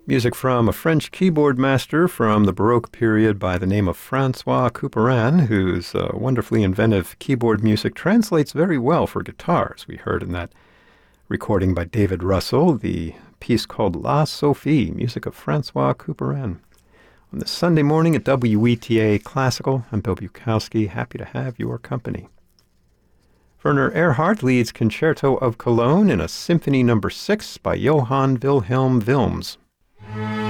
Music from a French keyboard master from the Baroque period by the name of Francois Couperin, whose wonderfully inventive keyboard music translates very well for guitars. We heard in that recording by David Russell the piece called La Sophie, music of Francois Couperin. On this Sunday morning at WETA Classical, I'm Bill Bukowski, happy to have your company. Werner Erhard leads Concerto of Cologne in a Symphony No. 6 by Johann Wilhelm Wilms.